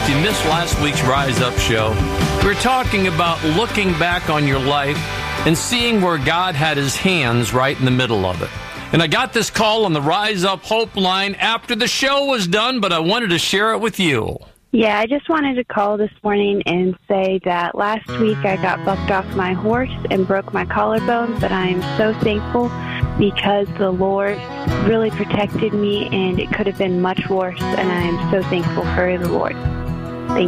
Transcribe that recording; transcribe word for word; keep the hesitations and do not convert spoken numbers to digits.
If you missed last week's Rise Up show, we were talking about looking back on your life and seeing where God had his hands right in the middle of it. And I got this call on the Rise Up Hope line after the show was done, but I wanted to share it with you. Yeah, I just wanted to call this morning and say that last week I got bucked off my horse and broke my collarbone, but I am so thankful because the Lord really protected me, and it could have been much worse, and I am so thankful for the Lord.